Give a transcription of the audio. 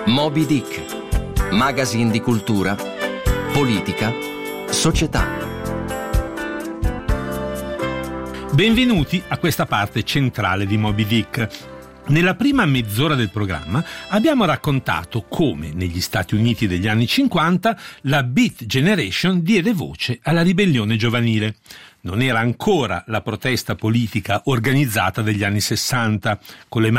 Moby Dick, magazine di cultura, politica, società. Benvenuti a questa parte centrale di Moby Dick. Nella prima mezz'ora del programma abbiamo raccontato come negli Stati Uniti degli anni 50 la Beat Generation diede voce alla ribellione giovanile. Non era ancora la protesta politica organizzata degli anni 60, con le